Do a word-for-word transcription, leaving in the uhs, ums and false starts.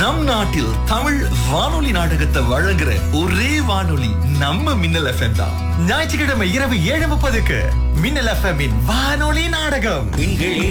நம் நாட்டில் தமிழ் வானொலி நாடகத்தை வழங்குற ஒரே வானொலி நம்ம மின்னல் எஃப்எம் தான். ஞாயிற்றுக்கிழமை இரவு ஏழு முப்பதுக்கு மின்னல் எஃப்எம் வானொலி நாடகம். திங்களே